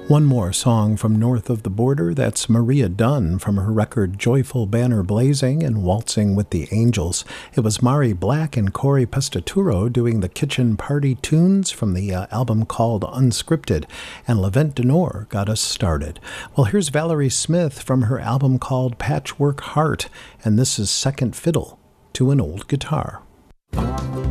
One more song from north of the border. That's Maria Dunn from her record Joyful Banner Blazing and Waltzing with the Angels. It was Mari Black and Corey Pestaturo doing the kitchen party tunes from the album called Unscripted, and Levent Denor got us started. Well, here's Valerie Smith from her album called Patchwork Heart, and this is Second Fiddle to an Old Guitar.